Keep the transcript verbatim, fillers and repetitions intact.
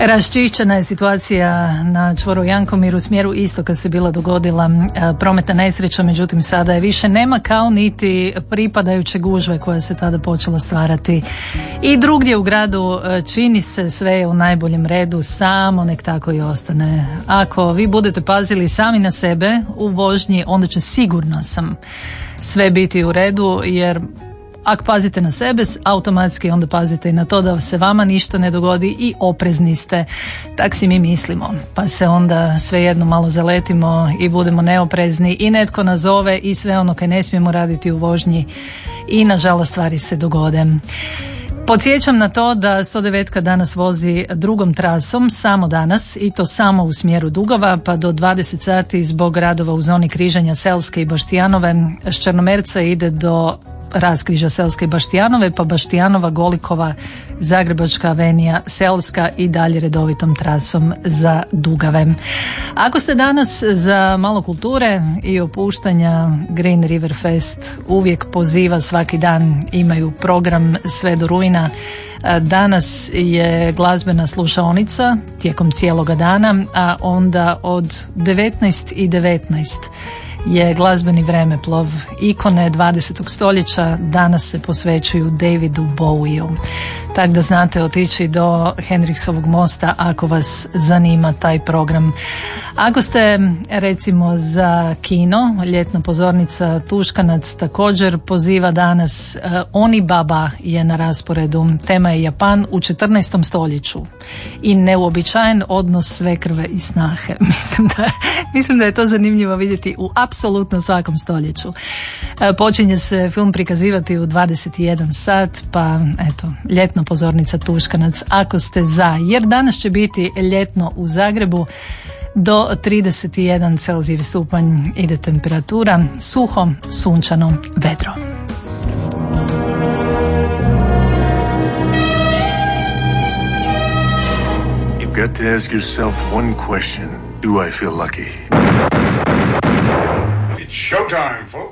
Raščišćena je situacija na čvoru Jankomir u smjeru istoka se bila dogodila prometna nesreća, međutim sada je više nema, kao niti pripadajuće gužve koja se tada počela stvarati. I drugdje u gradu čini se sve u najboljem redu, samo nek tako i ostane. Ako vi budete pazili sami na sebe u vožnji, onda će sigurno sam sve biti u redu, jer ako pazite na sebe, automatski onda pazite i na to da se vama ništa ne dogodi i oprezni ste. Tak si mi mislimo. Pa se onda svejedno malo zaletimo i budemo neoprezni i netko nazove i sve ono kaj ne smijemo raditi u vožnji i nažalost stvari se dogode. Podsjećam na to da sto devet danas vozi drugom trasom, samo danas, i to samo u smjeru Dugova, pa do dvadeset sati zbog radova u zoni križanja Selske i Baštijanove s Črnomerca ide do raskriža Selske i Baštijanove, pa Baštijanova, Golikova, Zagrebačka avenija, Selska i dalje redovitom trasom za Dugave. Ako ste danas za malo kulture i opuštanja, Green River Fest uvijek poziva, svaki dan imaju program sve do rujna. Danas je glazbena slušaonica tijekom cijeloga dana, a onda od devetnaest i devetnaest je glazbeni vremeplov. Ikone dvadesetog stoljeća danas se posvećuju Davidu Bowieu. Tak da znate otići do Henriksovog mosta ako vas zanima taj program. Ako ste recimo za kino, ljetna pozornica Tuškanac također poziva danas. Oni Baba je na rasporedu. Tema je Japan u četrnaestom stoljeću i neuobičajen odnos svekrve i snahe. Mislim da, mislim da je to zanimljivo vidjeti u apsolutno svakom stoljeću. Počinje se film prikazivati u dvadeset jedan sat, pa eto, ljetna pozornica Tuškanac ako ste za, jer danas će biti ljetno u Zagrebu. Do trideset jedan Celzijev stupanj ide temperatura, suho, sunčano, vedro. You've got to ask yourself one question. Do I feel lucky? It's showtime, folks.